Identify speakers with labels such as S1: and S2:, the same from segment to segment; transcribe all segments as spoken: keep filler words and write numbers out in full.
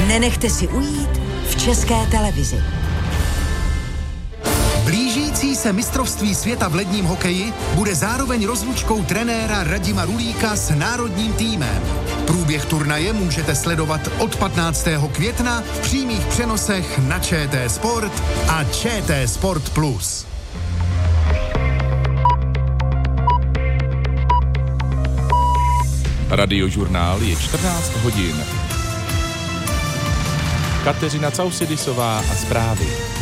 S1: Nenechte si ujít v České televizi.
S2: Blížící se mistrovství světa v ledním hokeji bude zároveň rozlučkou trenéra Radima Rulíka s národním týmem. Průběh turnaje můžete sledovat od patnáctého května v přímých přenosech na ČT Sport a ČT Sport Plus.
S3: Radiožurnál je čtrnáct hodin. Kateřina Causidisová a zprávy.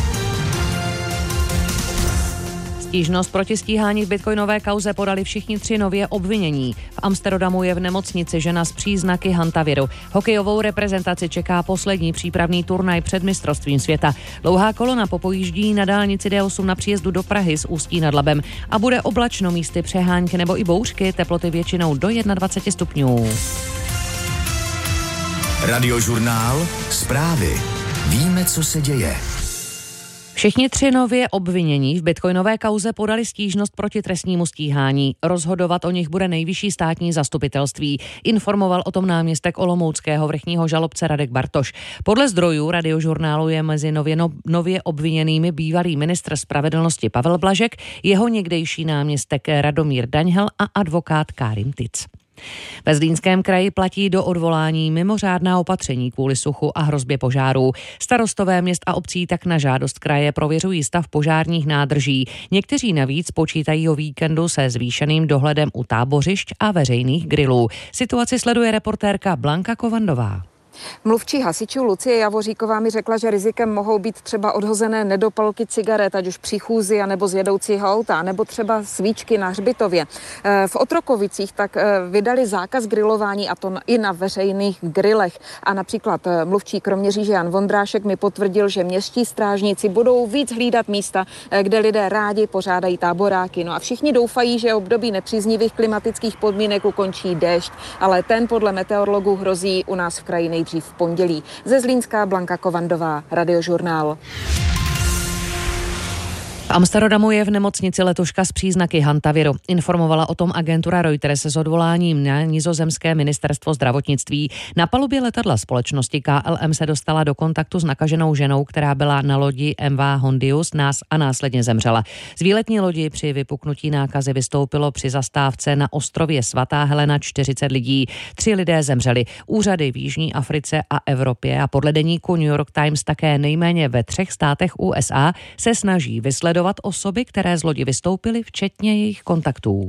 S4: Stížnost proti stíhání v bitcoinové kauze podali všichni tři nově obvinění. V Amsterdamu je v nemocnici žena s příznaky hantaviru. Hokejovou reprezentaci čeká poslední přípravný turnaj před mistrovstvím světa. Dlouhá kolona popojíždí na dálnici D osm na příjezdu do Prahy z Ústí nad Labem a bude oblačno, místy přehánky nebo i bouřky, teploty většinou do dvacet jedna stupňů.
S5: Radiožurnál, zprávy. Víme, co se děje.
S4: Všichni tři nově obvinění v bitcoinové kauze podali stížnost proti trestnímu stíhání. Rozhodovat o nich bude nejvyšší státní zastupitelství. Informoval o tom náměstek olomouckého vrchního žalobce Radek Bartoš. Podle zdrojů Radiožurnálu je mezi nově, no, nově obviněnými bývalý ministr spravedlnosti Pavel Blažek, jeho někdejší náměstek Radomír Daňhel a advokát Kárim Tic. Ve Zlínském kraji platí do odvolání mimořádná opatření kvůli suchu a hrozbě požárů. Starostové měst a obcí tak na žádost kraje prověřují stav požárních nádrží. Někteří navíc počítají o víkendu se zvýšeným dohledem u tábořišť a veřejných grillů. Situaci sleduje reportérka Blanka Kovandová.
S6: Mluvčí hasičů Lucie Javoříková mi řekla, že rizikem mohou být třeba odhozené nedopalky cigaret, ať už při chůzi, anebo z jedoucího auta, nebo třeba svíčky na hřbitově. V Otrokovicích tak vydali zákaz grilování, a to i na veřejných grillech. A například mluvčí Kroměříže Jan Vondrášek mi potvrdil, že městští strážníci budou víc hlídat místa, kde lidé rádi pořádají táboráky. No a všichni doufají, že období nepříznivých klimatických podmínek ukončí déšť, ale ten podle meteorologů hrozí u nás v kraji nejdřív v pondělí. Ze Zlínska Blanka Kovandová, Radiožurnál.
S4: V Amsterdamu je v nemocnici letuška s příznaky hantaviru. Informovala o tom agentura Reuters s odvoláním na nizozemské ministerstvo zdravotnictví. Na palubě letadla společnosti K L M se dostala do kontaktu s nakaženou ženou, která byla na lodi M V Hondius nás a následně zemřela. Z výletní lodi při vypuknutí nákazy vystoupilo při zastávce na ostrově Svatá Helena čtyřicet lidí. Tři lidé zemřeli. Úřady v Jižní Africe a Evropě a podle deníku New York Times také nejméně ve třech státech U S A se snaží vysledovat osoby, které z lodi vystoupily, včetně jejich kontaktů.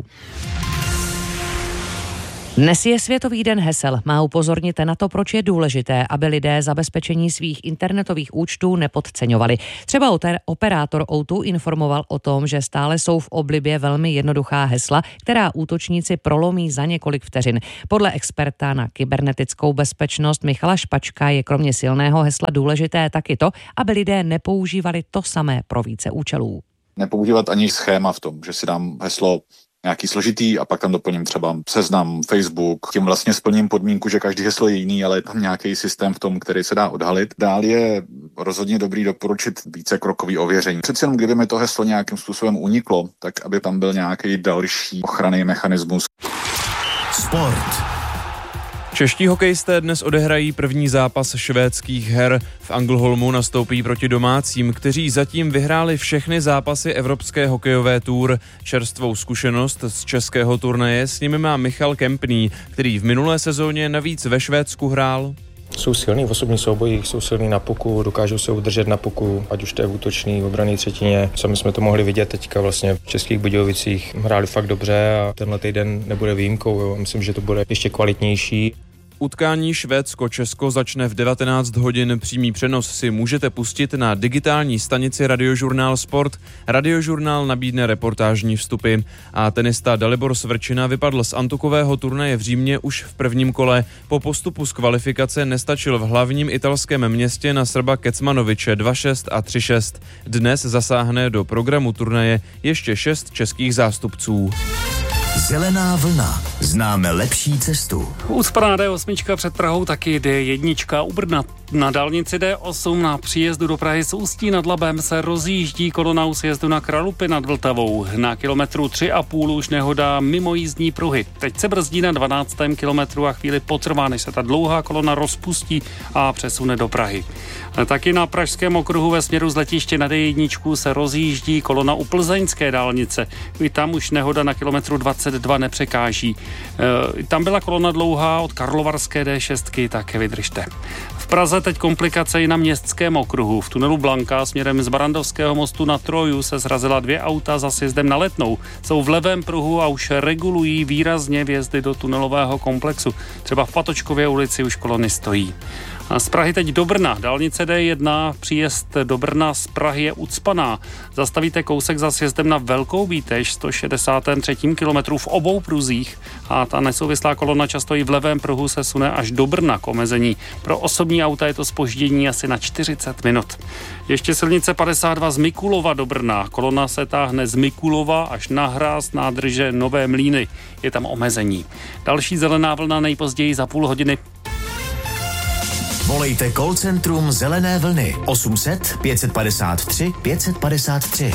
S4: Dnes je Světový den hesel. Má upozornit na to, proč je důležité, aby lidé zabezpečení svých internetových účtů nepodceňovali. Třeba operátor O dva informoval o tom, že stále jsou v oblibě velmi jednoduchá hesla, která útočníci prolomí za několik vteřin. Podle experta na kybernetickou bezpečnost Michala Špačka je kromě silného hesla důležité taky to, aby lidé nepoužívali to samé pro více účelů.
S7: Nepoužívat ani schéma v tom, že si dám heslo nějaký složitý a pak tam doplním třeba seznam, Facebook. Tím vlastně splním podmínku, že každý heslo je jiný, ale je tam nějaký systém v tom, který se dá odhalit. Dál je rozhodně dobrý doporučit více krokový ověření. Přeci jenom, kdyby mi to heslo nějakým způsobem uniklo, tak aby tam byl nějaký další ochranný mechanismus.
S5: Sport.
S8: Čeští hokejisté dnes odehrají první zápas švédských her. V Ängelholmu nastoupí proti domácím, kteří zatím vyhráli všechny zápasy Evropské hokejové tour. Čerstvou zkušenost z českého turnaje s nimi má Michal Kempný, který v minulé sezóně navíc ve Švédsku hrál.
S9: Jsou silní v osobních soubojích, jsou silní na puku, dokážou se udržet na puku, ať už to je v útočný, v obranné třetině. Sami jsme to mohli vidět teďka vlastně v Českých Budějovicích. Hráli fakt dobře a tenhle týden nebude výjimkou. Jo. Myslím, že to bude ještě kvalitnější.
S8: Utkání Švédsko-Česko začne v devatenáct hodin. Přímý přenos si můžete pustit na digitální stanici Radiožurnál Sport. Radiožurnál nabídne reportážní vstupy. A tenista Dalibor Svrčina vypadl z antukového turnaje v Římě už v prvním kole. Po postupu z kvalifikace nestačil v hlavním italském městě na Srba Kecmanoviče dva šest a tři šest. Dnes zasáhne do programu turnaje ještě šest českých zástupců.
S5: Zelená vlna. Známe lepší cestu.
S10: Ucpaná D osm před Prahou, taky D jedna u Brna. Na dálnici D osm na příjezdu do Prahy z Ústí nad Labem se rozjíždí kolona u sjezdu na Kralupy nad Vltavou. Na kilometru tři a půl už nehoda mimo jízdní pruhy. Teď se brzdí na dvanáctém kilometru a chvíli potrvá, než se ta dlouhá kolona rozpustí a přesune do Prahy. Taky na pražském okruhu ve směru z letiště na D jedna se rozjíždí kolona u plzeňské dálnice. I tam už nehoda na kilometru dvacet dva nepřekáží. E, tam byla kolona dlouhá od karlovarské D šest, tak vydržte. V Praze teď komplikace i na městském okruhu. V tunelu Blanka směrem z Barandovského mostu na Troju se srazila dvě auta za sjezdem na Letnou. Jsou v levém pruhu a už regulují výrazně vjezdy do tunelového komplexu. Třeba v Patočkově ulici už kolony stojí. A z Prahy teď do Brna. Dálnice D jedna, příjezd do Brna z Prahy je ucpaná. Zastavíte kousek za sjezdem na Velkou Bítež, sto šedesátém třetím kilometru v obou pruzích a ta nesouvislá kolona často i v levém pruhu se sune až do Brna k omezení. Pro osobní auta je to zpoždění asi na čtyřicet minut. Ještě silnice padesát dva z Mikulova do Brna. Kolona se táhne z Mikulova až na hráz nádrže Nové Mlýny. Je tam omezení. Další zelená vlna nejpozději za půl hodiny.
S5: Volejte call centrum Zelené vlny osm set pět padesát tři pět padesát tři.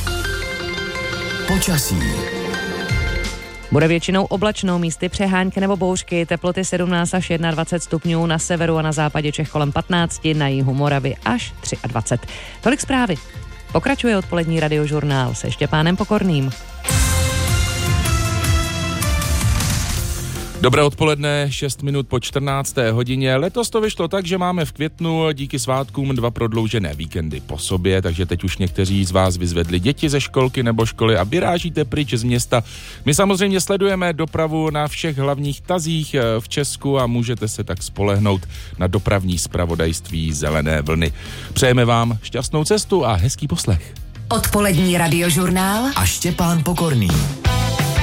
S5: Počasí.
S4: Bude většinou oblačno, místy přehánky nebo bouřky, teploty sedmnáct až dvacet jedna stupňů, na severu a na západě Čech kolem patnáct, na jihu Moravy až dvacet tři. Tolik zprávy. Pokračuje odpolední radiožurnál se Štěpánem Pokorným.
S3: Dobré odpoledne, šest minut po čtrnácté hodině. Letos to vyšlo tak, že máme v květnu díky svátkům dva prodloužené víkendy po sobě, takže teď už někteří z vás vyzvedli děti ze školky nebo školy a vyrážíte pryč z města. My samozřejmě sledujeme dopravu na všech hlavních tazích v Česku a můžete se tak spolehnout na dopravní zpravodajství Zelené vlny. Přejeme vám šťastnou cestu a hezký poslech.
S1: Odpolední radiožurnál
S5: a Štěpán Pokorný.